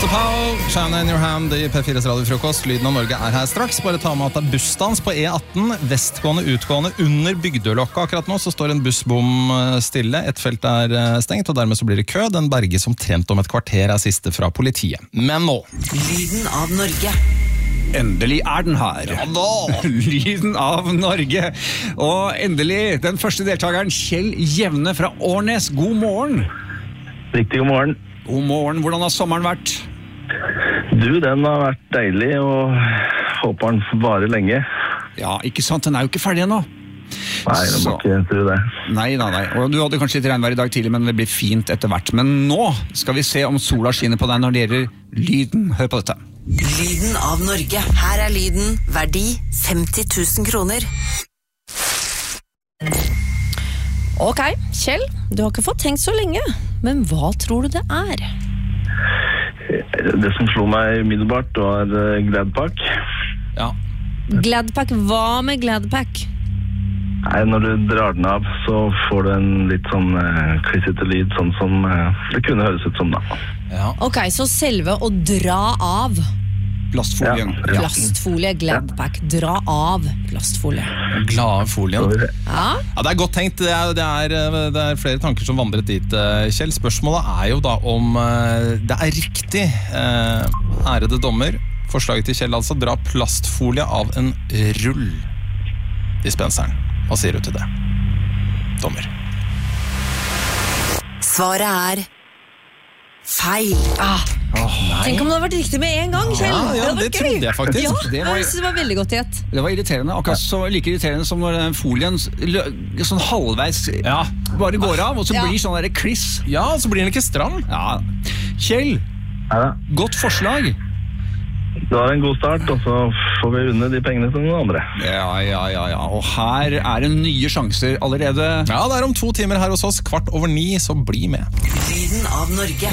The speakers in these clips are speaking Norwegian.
Powell, Shine in your hand i P4s radiofrokost. Lyden av Norge her straks. Bare ta med at det bussstans på E18, vestgående, utgående, under Bygdølokka. Akkurat nå så står en bussbom stille. Et felt stengt, og dermed så blir det kø. Den berges omtrent om et kvarter siste fra politiet. Men nå. Lyden av Norge. Endelig den her. Ja da! Lyden av Norge. Og endelig den første deltakeren, Kjell Jevne fra Årnes. God morgen. Riktig god morgen. God morgen. Hvordan har sommeren vært? Den har vært deilig, og håper den varer lenge. Ja, ikke sant? Den jo ikke ferdig ennå. Nei, jeg må ikke tro det. Nei. Og du hadde kanskje litt regnvær i dag tidlig, men det blir fint etter hvert. Men nå skal vi se om sola skinner på deg når det gjelder lyden. Hør på dette. Lyden av Norge. Her lyden. Verdi 50 000 kroner. Ok, Kjell, du har ikke fått tenkt så lenge. Men hva tror du det Det som slo meg umiddelbart var Gladpack. Ja. Gladpack, hva med Gladpack? Nei, når du drar den av, så får du en litt sånn klissete lyd, sånn som det kunne høres ut som da. Ja. Ok, så selve å dra av Plastfolien. Ja. plastfolie, Gladpack, dra av plastfolie. Glade folien. Ja, Ja, det godt tenkt. Det er flere tanker som vandret dit, Kjell. Spørsmålet jo da om det riktig, ærede dommer. Forslaget til Kjell altså, dra plastfolie av en rull. Dispenseren. Hva sier du til det, dommer? Svaret feil. tenk om det hadde vært riktig med en gang, Kjell. Ja, hadde det vært trodde gøy. jeg faktisk. Ja, Det var- jeg synes det var veldig godt gjett. Det var irriterende, akkurat så like irriterende som når den folien sånn halvveis Ja. bare går av, og så Ja. blir sånn der kliss. Ja, så blir den ikke stram. Ja. Kjell, Ja, godt forslag. det var en god start, og så får vi unne de pengene til noen andre. Ja. Og her det nye sjanser allerede. Ja, det om 2 timer her hos oss, 8:15, så bli med. Lyden av Norge.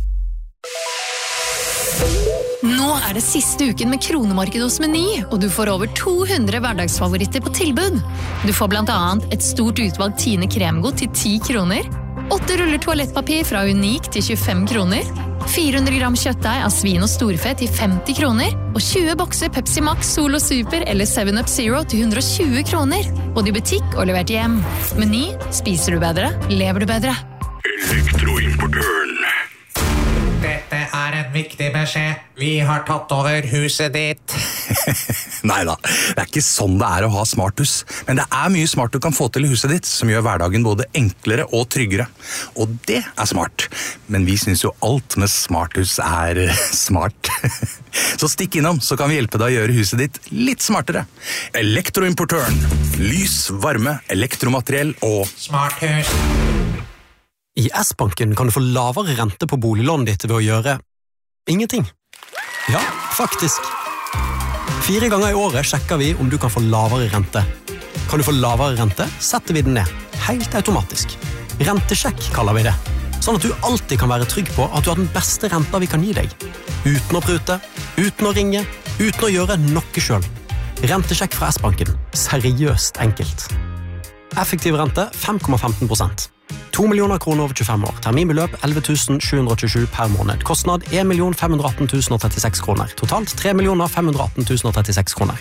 Nå det siste uken med kronemarked hos Meny, og du får over 200 hverdagsfavoritter på tilbud. Du får blant annet et stort utvalg Tine kremgodt til 10 kroner, 8 ruller toalettpapir fra Unik til 25 kroner, 400 gram kjøttdeig av svin og storfe til 50 kroner, og 20 bokser Pepsi Max, Solo Super eller 7up Zero til 120 kroner. Både i butikk og levert hjem. Meny, spiser du bedre, lever du bedre. Elektroimportøren. Dette en viktig beskjed. Vi har tatt over huset ditt. Neida, det ikke sånn det å ha smarthus. Men det mye smart du kan få til i huset ditt, som gjør hverdagen både enklere og tryggere. Og det smart. Men vi synes jo alt med smarthus smart. Så stikk innom, så kan vi hjelpe deg å gjøre huset ditt litt smartere. Elektroimportøren. Lys, varme, elektromateriell og Smarthus. I S-banken kan du få lavere rente på boliglånet ditt ved å gjøre ingenting. Ja, faktisk. 4 ganger i året sjekker vi om du kan få lavere rente. Kan du få lavere rente, setter vi den ned. Helt automatisk. Rentesjekk kaller vi det. Sånn at du alltid kan være trygg på at du har den beste renta vi kan gi deg. Uten å prute, uten å ringe, uten å gjøre noe selv. Rentesjekk fra S-banken. Seriøst enkelt. Effektiv rente 5,15%. 2 millioner kroner over 25 år. Terminbeløp 11 727 per måned. Kostnad 1 518 036 kroner. Totalt 3 518 036 kroner.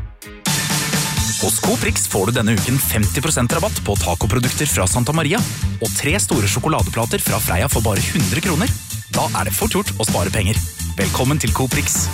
Hos Coprix får du denne uken 50% rabatt på tacoprodukter fra Santa Maria og 3 store sjokoladeplater fra Freia for bare 100 kroner. Da det fort gjort å spare penger. Velkommen til Coprix.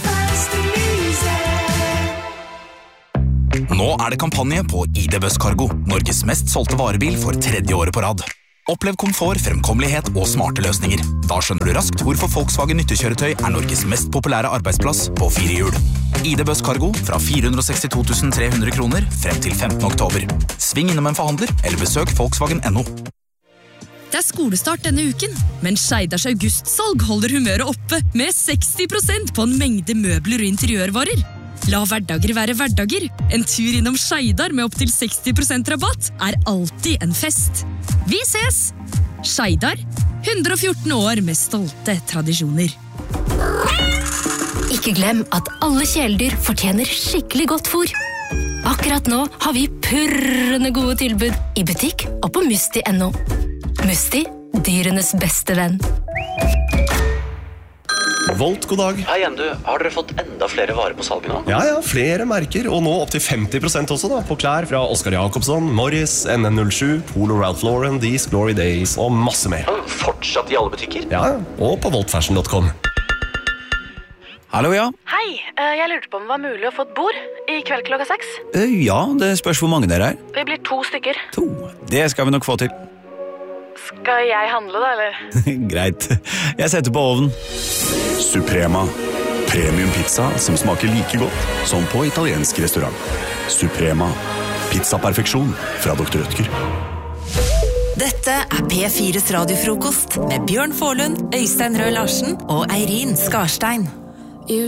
Nå det kampanje på ID Busscargo, Norges mest solgte varebil for 3. året på rad. Opplev komfort, fremkommelighet og smarte løsninger. Da skjønner du raskt hvorfor Volkswagen nyttekjøretøy Norges mest populære arbeidsplass på 4 hjul. ID Busscargo fra 462 300 kroner frem til 15. oktober. Sving innom en forhandler eller besøk Volkswagen.no. Det skolestart denne uken, men Skeidars augustsalg holder humøret oppe med 60% på en mengde møbler og interiørvarer. La hverdager være hverdager. En tur innom Skeidar med opp til 60% rabatt alltid en fest. Vi ses! Skeidar, 114 år med stolte tradisjoner. Ikke glem at alle kjæledyr fortjener skikkelig godt fôr. Akkurat nå har vi purrende gode tilbud i butikk og på Musti.no. Musti, dyrenes beste venn. Volt, god dag. Hei igjen, du. Har dere fått enda flere varer på salget nå? Ja, flere merker, og nå opp til 50% også da, på klær fra Oscar Jacobsson, Morris, NN07, Polo Ralph Lauren, These Glory Days og masse mer. Fortsatt i alle butikker? Ja, og på voltfashion.com. Hallo, ja. Hei, jeg lurte på om det var mulig å få et bord i kveld klokka 6. Ja, det spørs hvor mange dere er. Vi blir 2 stykker. 2, det skal vi nok få til. Skal jeg handle da, eller? Greit, jeg setter på ovnen. Suprema. Premium pizza som smaker like godt som på italiensk restaurant. Suprema. Pizza-perfeksjon fra Dr. Rødtger. Dette P4s radiofrokost med Bjørn Forlund, Øystein Røe Larsen og Eirin Skarstein.